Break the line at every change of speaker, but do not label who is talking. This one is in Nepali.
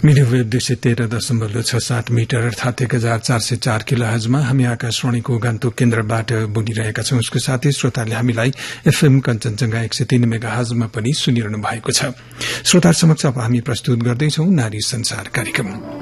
मीडियम वेभ 213.67 मिटर अर्थात 1404 किलोहर्जमा हामी आकाशवाणीको गान्तोक केन्द्रबाट बोलिरहेका छौं। उसको साथै श्रोताले हामीलाई एफएम कञ्चनजंघा 103 मेगाहर्जमा पनि सुनिरहनु भएको छ। श्रोता समक्ष अब हामी प्रस्तुत गर्दैछौं नारी संसार कार्यक्रम।